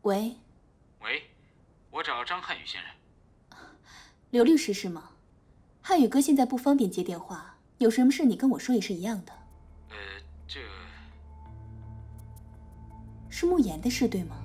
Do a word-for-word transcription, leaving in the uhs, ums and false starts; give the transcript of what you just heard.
喂。 喂，我找张汉宇先生。 刘律师是吗？汉宇哥现在不方便接电话，有什么事你跟我说也是一样的。 呃，这是慕言的事对吗？